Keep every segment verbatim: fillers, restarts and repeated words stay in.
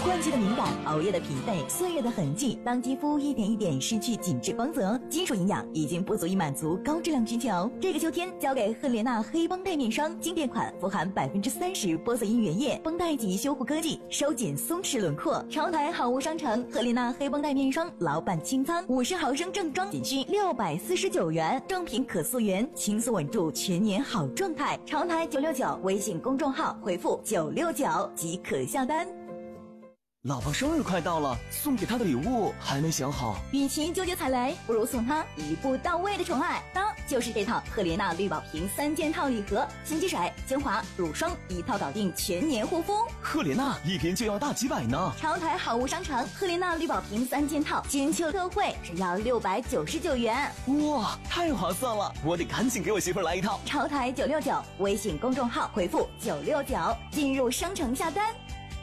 换季的敏感，熬夜的疲惫，岁月的痕迹，当肌肤一点一点失去紧致光泽，金属营养已经不足以满足高质量需求。这个秋天交给赫莲娜黑绷带面霜，经典款，富含百分之三十玻色因原液，绷带及修护科技，收紧松弛轮廓。潮台好物商城赫莲娜黑绷带面霜老版清仓，五十毫升正装仅需六百四十九元，正品可溯源，轻松稳住全年好状态。潮台九六九微信公众号回复九六九即可下单。 老婆生日快到了，送给她的礼物还没想好。 与其纠结踩雷，不如送她一步到位的宠爱。当就是这套赫莲娜绿宝瓶三件套礼盒，洗肌水、精华、乳霜一套搞定全年护肤。 赫莲娜一瓶就要大几百呢。 潮台好物商城赫莲娜绿宝瓶三件套金秋特惠，只要六百九十九元。 哇，太划算了！我得赶紧给我媳妇来一套。 潮台九六九微信公众号回复九六九进入商城下单。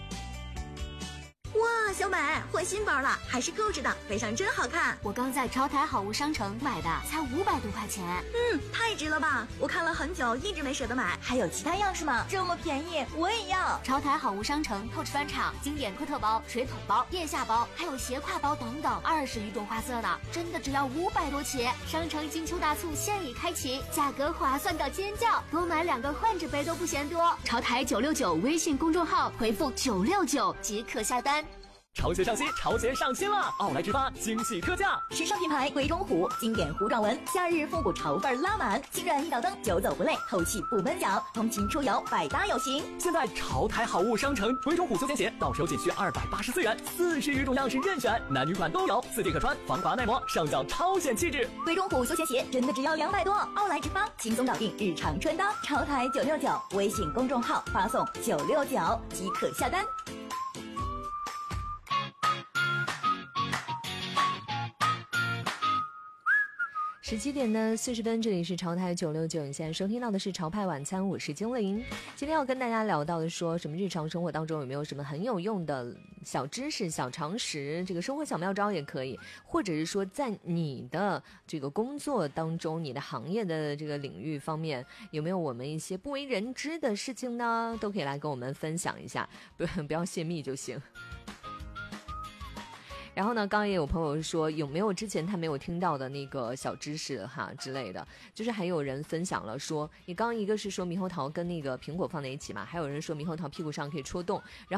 哇，小美换新包了，还是购置的，背上真好看。 我刚在潮台好物商城买的，才五百多块钱。 嗯，太值了吧！我看了很久，一直没舍得买。还有其他样式吗？这么便宜，我也要。 潮台好物商城透视专场，经典科特包、水桶包、腋下包，还有斜挎包等等，二十余种花色呢，真的只要五百多起。商城金秋大促现已开启，价格划算到尖叫，多买两个换着背都不嫌多。潮台九六九微信公众号回复九六九即可下单。 潮鞋上新，潮鞋上新了！奥莱直发惊喜特价， 时尚品牌鬼冢虎经典弧状纹，夏日复古潮范拉满，轻软一脚蹬，久走不累，透气不闷脚，通勤出游百搭有型。 现在潮台好物商城鬼冢虎休闲鞋到手仅需二百八十四元，四十余种样式任选，男女款都有，四季可穿，防滑耐磨，上脚超显气质。 鬼冢虎休闲鞋真的只要两百多，奥莱直发轻松搞定日常穿搭。潮台九六九微信公众号发送九六九即可下单。 十七点的四十分，这里是潮台九六九，你现在收听到的是潮派晚餐，我是精灵。今天要跟大家聊到的说什么日常生活当中有没有什么很有用的小知识、小常识，这个生活小妙招也可以，或者是说在你的这个工作当中，你的行业的这个领域方面，有没有我们一些不为人知的事情呢？都可以来跟我们分享一下，不不要泄密就行。然后呢，刚刚也有朋友说有没有之前他没有听到的那个小知识哈之类的，就是还有人分享了说，你刚刚一个是说猕猴桃跟那个苹果放在一起嘛，还有人说猕猴桃屁股上可以戳洞，然后